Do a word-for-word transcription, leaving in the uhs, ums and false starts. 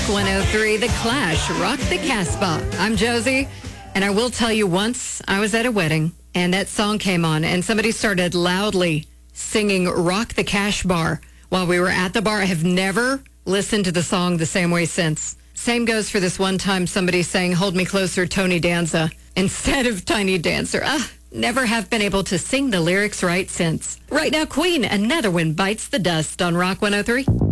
one oh three, The Clash, Rock the Casbah. I'm Josie, and I will tell you, once I was at a wedding, and that song came on, and somebody started loudly singing Rock the Cash Bar while we were at the bar. I have never listened to the song the same way since. Same goes for this one time somebody sang Hold Me Closer, Tony Danza, instead of Tiny Dancer. Ah, never have been able to sing the lyrics right since. Right now, Queen, Another One Bites the Dust on Rock one oh three.